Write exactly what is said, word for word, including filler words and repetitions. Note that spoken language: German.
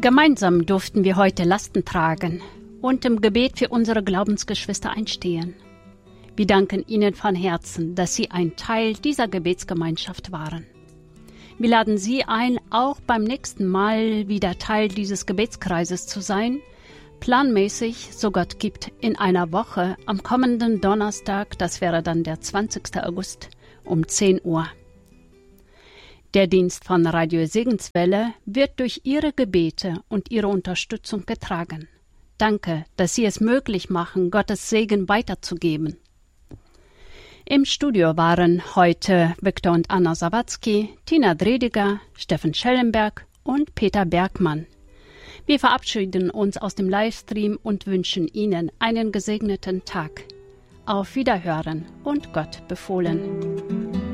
Gemeinsam durften wir heute Lasten tragen und im Gebet für unsere Glaubensgeschwister einstehen. Wir danken Ihnen von Herzen, dass Sie ein Teil dieser Gebetsgemeinschaft waren. Wir laden Sie ein, auch beim nächsten Mal wieder Teil dieses Gebetskreises zu sein, planmäßig, so Gott gibt, in einer Woche am kommenden Donnerstag, das wäre dann der zwanzigsten August, um zehn Uhr. Der Dienst von Radio Segenswelle wird durch Ihre Gebete und Ihre Unterstützung getragen. Danke, dass Sie es möglich machen, Gottes Segen weiterzugeben. Im Studio waren heute Viktor und Anna Sawatzki, Tina Drediger, Steffen Schellenberg und Peter Bergmann. Wir verabschieden uns aus dem Livestream und wünschen Ihnen einen gesegneten Tag. Auf Wiederhören und Gott befohlen.